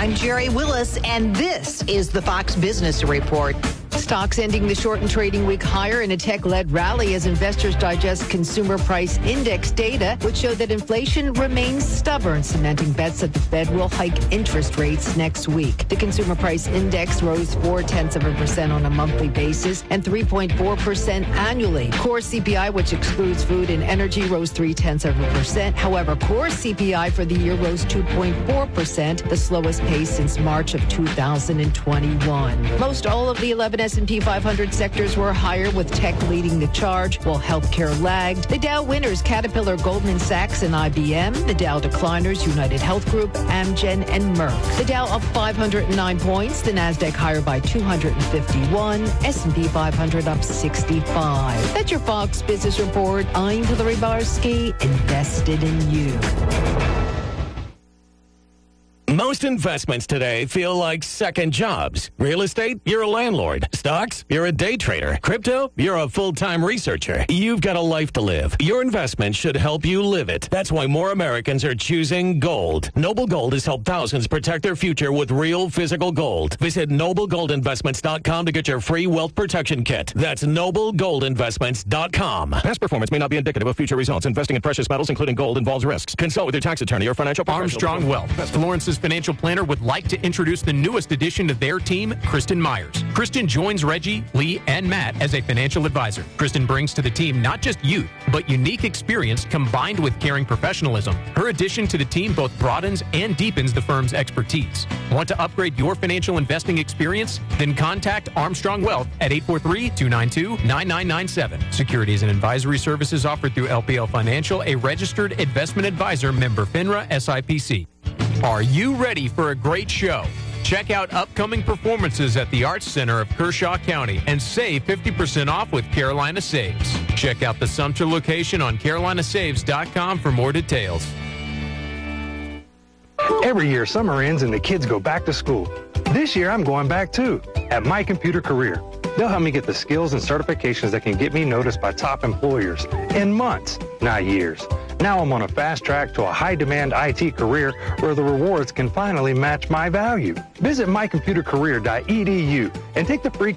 I'm Jerry Willis, and this is the Fox Business Report. Stocks ending the shortened trading week higher in a tech-led rally as investors digest consumer price index data, which show that inflation remains stubborn, cementing bets that the Fed will hike interest rates next week. The consumer price index rose 0.4% on a monthly basis and 3.4% annually. Core CPI, which excludes food and energy, rose 0.3%. However, core CPI for the year rose 2.4%, the slowest pace since March of 2021. Most all of the 11 S&P 500 sectors were higher, with tech leading the charge, while healthcare lagged. The Dow winners, Caterpillar, Goldman Sachs, and IBM. The Dow decliners, United Health Group, Amgen, and Merck. The Dow up 509 points. The Nasdaq higher by 251. S&P 500 up 65. That's your Fox Business Report. I'm Hillary Barsky, invested in you. Most investments today feel like second jobs. Real estate, you're a landlord. Stocks, you're a day trader. Crypto, you're a full-time researcher. You've got a life to live. Your investment should help you live it. That's why more Americans are choosing gold. Noble Gold has helped thousands protect their future with real physical gold. Visit NobleGoldInvestments.com to get your free wealth protection kit. That's NobleGoldInvestments.com. Past performance may not be indicative of future results. Investing in precious metals, including gold, involves risks. Consult with your tax attorney or financial professional. Armstrong Wealth. Florence's financial planner would like to introduce the newest addition to their team, Kristen Myers. Kristen joins Reggie, Lee, and Matt as a financial advisor. Kristen brings to the team not just youth, but unique experience combined with caring professionalism. Her addition to the team both broadens and deepens the firm's expertise. Want to upgrade your financial investing experience? Then contact Armstrong Wealth at 843-292-9997. Securities and advisory services offered through LPL Financial, a registered investment advisor, member FINRA SIPC. Are you ready for a great show? Check out upcoming performances at the Arts Center of Kershaw County and save 50% off with Carolina Saves. Check out the Sumter location on carolinasaves.com for more details. Every year, summer ends and the kids go back to school. This year, I'm going back too, at My Computer Career. They'll help me get the skills and certifications that can get me noticed by top employers in months, not years. Now I'm on a fast track to a high-demand IT career where the rewards can finally match my value. Visit mycomputercareer.edu and take the free